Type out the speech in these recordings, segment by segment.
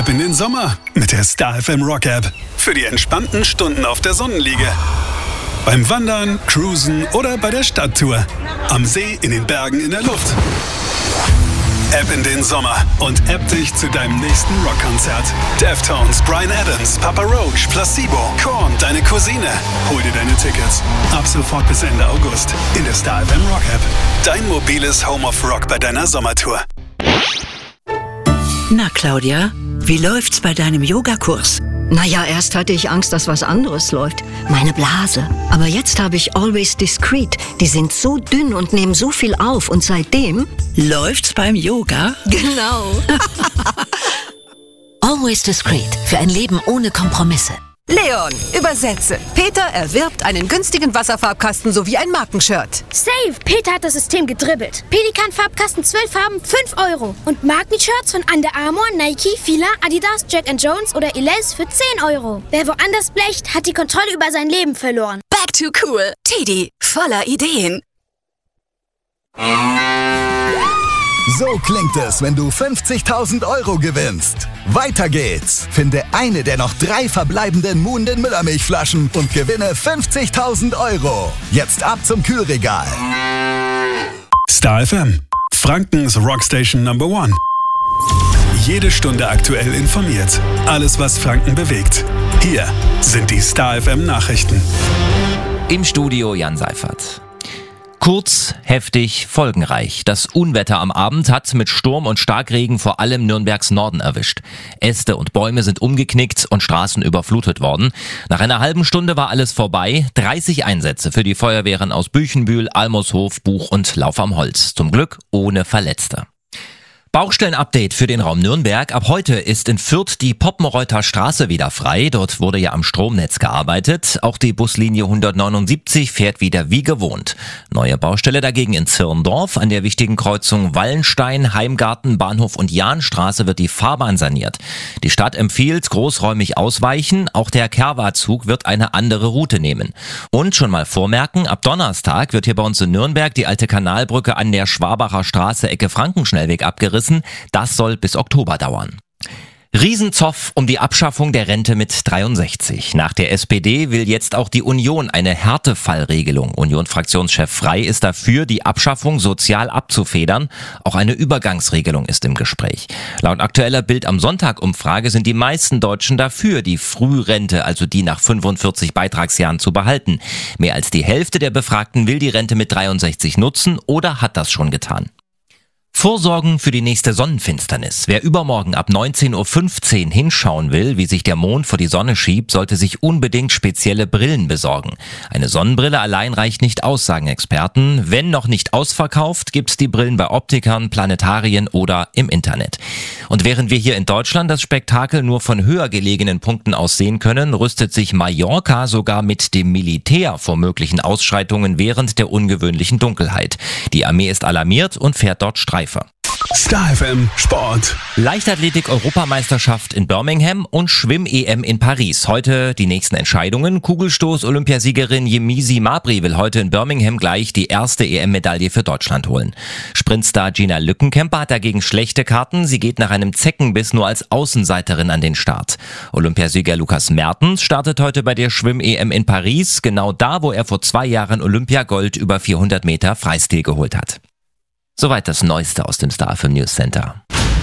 Ab in den Sommer mit der Star FM Rock App. Für die entspannten Stunden auf der Sonnenliege. Beim Wandern, Cruisen oder bei der Stadttour. Am See, in den Bergen, in der Luft. App in den Sommer und App dich zu deinem nächsten Rockkonzert. Deftones, Bryan Adams, Papa Roach, Placebo, Korn, deine Cousine. Hol dir deine Tickets. Ab sofort bis Ende August in der Star FM Rock App. Dein mobiles Home of Rock bei deiner Sommertour. Na Claudia, wie läuft's bei deinem Yogakurs? Naja, erst hatte ich Angst, dass was anderes läuft. Meine Blase. Aber jetzt habe ich Always Discreet. Die sind so dünn und nehmen so viel auf. Und seitdem... Läuft's beim Yoga? Genau. Always Discreet. Für ein Leben ohne Kompromisse. Leon, übersetze. Peter erwirbt einen günstigen Wasserfarbkasten sowie ein Markenshirt. Save! Peter hat das System gedribbelt. Pelikan-Farbkasten 12 Farben, 5 €. Und Markenshirts von Under Armour, Nike, Fila, Adidas, Jack & Jones oder Elize für 10 €. Wer woanders blecht, hat die Kontrolle über sein Leben verloren. Back to cool. Teddy, voller Ideen. So klingt es, wenn du 50.000 € gewinnst. Weiter geht's. Finde eine der noch 3 verbleibenden Moon den Müllermilchflaschen und gewinne 50.000 €. Jetzt ab zum Kühlregal. Star FM, Frankens Rockstation Number 1. Jede Stunde aktuell informiert. Alles, was Franken bewegt. Hier sind die Star FM Nachrichten. Im Studio Jan Seifert. Kurz, heftig, folgenreich. Das Unwetter am Abend hat mit Sturm und Starkregen vor allem Nürnbergs Norden erwischt. Äste und Bäume sind umgeknickt und Straßen überflutet worden. Nach einer halben Stunde war alles vorbei. 30 Einsätze für die Feuerwehren aus Büchenbühl, Almershof, Buch und Lauf am Holz. Zum Glück ohne Verletzte. Baustellen-Update für den Raum Nürnberg. Ab heute ist in Fürth die Poppenreuther Straße wieder frei. Dort wurde ja am Stromnetz gearbeitet. Auch die Buslinie 179 fährt wieder wie gewohnt. Neue Baustelle dagegen in Zirndorf. An der wichtigen Kreuzung Wallenstein, Heimgarten, Bahnhof und Jahnstraße wird die Fahrbahn saniert. Die Stadt empfiehlt großräumig ausweichen. Auch der Kerwa-Zug wird eine andere Route nehmen. Und schon mal vormerken, ab Donnerstag wird hier bei uns in Nürnberg die alte Kanalbrücke an der Schwabacher Straße Ecke Frankenschnellweg abgerissen. Das soll bis Oktober dauern. Riesenzoff um die Abschaffung der Rente mit 63. Nach der SPD will jetzt auch die Union eine Härtefallregelung. Union-Fraktionschef Frey ist dafür, die Abschaffung sozial abzufedern. Auch eine Übergangsregelung ist im Gespräch. Laut aktueller Bild am Sonntag-Umfrage sind die meisten Deutschen dafür, die Frührente, also die nach 45 Beitragsjahren, zu behalten. Mehr als die Hälfte der Befragten will die Rente mit 63 nutzen oder hat das schon getan. Vorsorgen für die nächste Sonnenfinsternis. Wer übermorgen ab 19:15 Uhr hinschauen will, wie sich der Mond vor die Sonne schiebt, sollte sich unbedingt spezielle Brillen besorgen. Eine Sonnenbrille allein reicht nicht aus, sagen Experten. Wenn noch nicht ausverkauft, gibt's die Brillen bei Optikern, Planetarien oder im Internet. Und während wir hier in Deutschland das Spektakel nur von höher gelegenen Punkten aus sehen können, rüstet sich Mallorca sogar mit dem Militär vor möglichen Ausschreitungen während der ungewöhnlichen Dunkelheit. Die Armee ist alarmiert und fährt dort Streife. Star FM Sport. Leichtathletik-Europameisterschaft in Birmingham und Schwimm-EM in Paris. Heute die nächsten Entscheidungen. Kugelstoß-Olympiasiegerin Yemisi Mabry will heute in Birmingham gleich die erste EM-Medaille für Deutschland holen. Sprintstar Gina Lückenkämper hat dagegen schlechte Karten. Sie geht nach einem Zeckenbiss nur als Außenseiterin an den Start. Olympiasieger Lukas Mertens startet heute bei der Schwimm-EM in Paris. Genau da, wo er vor 2 Jahren Olympiagold über 400 Meter Freistil geholt hat. Soweit das Neueste aus dem Star FM News Center.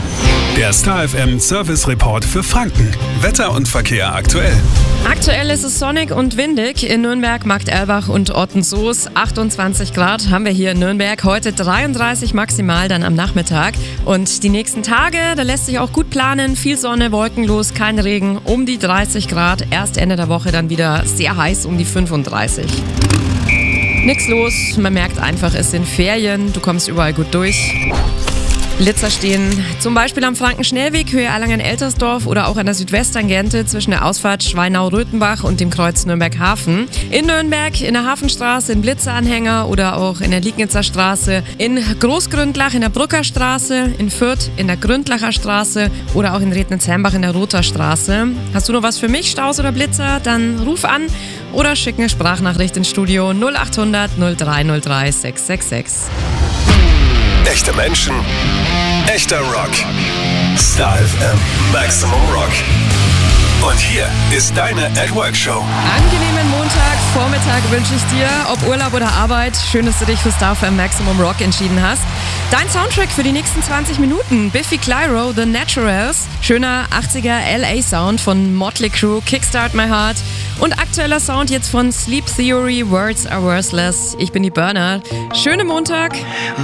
Der Star FM Service Report für Franken. Wetter und Verkehr aktuell. Aktuell ist es sonnig und windig. In Nürnberg, Markterlbach und Ottensoos 28 Grad haben wir hier in Nürnberg. Heute 33 maximal dann am Nachmittag. Und die nächsten Tage, da lässt sich auch gut planen. Viel Sonne, wolkenlos, kein Regen, um die 30 Grad. Erst Ende der Woche dann wieder sehr heiß, um die 35. Nix los, man merkt einfach, es sind Ferien, du kommst überall gut durch. Blitzer stehen zum Beispiel am Frankenschnellweg, Höhe Erlangen-Eltersdorf oder auch an der Südwesttangente zwischen der Ausfahrt Schweinau-Röthenbach und dem Kreuz Nürnberg-Hafen. In Nürnberg, in der Hafenstraße, in Blitzeranhänger oder auch in der Liegnitzer Straße, in Großgründlach in der Brucker Straße, in Fürth in der Gründlacher Straße oder auch in Rednitz-Hembach in der Rother Straße. Hast du noch was für mich, Staus oder Blitzer? Dann ruf an oder schick eine Sprachnachricht ins Studio 0800 0303 666. Echte Menschen, echter Rock. Star Star FM Maximum Rock. Und hier ist deine At-Work-Show. Angenehmen Montagvormittag wünsche ich dir, ob Urlaub oder Arbeit. Schön, dass du dich für Star FM Maximum Rock entschieden hast. Dein Soundtrack für die nächsten 20 Minuten. Biffy Clyro, The Naturals. Schöner 80er LA-Sound von Motley Crue, Kickstart My Heart. Und aktueller Sound jetzt von Sleep Theory, Words Are Worthless. Ich bin die Burner. Schönen Montag.